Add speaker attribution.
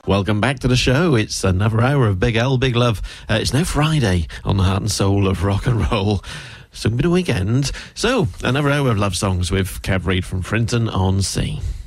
Speaker 1: Welcome back to the show. It's another hour of Big L, Big Love. It's now Friday on the heart and soul of rock and roll. Soon be the weekend. So, another hour of love songs with Kev Reid from Frinton on Sea.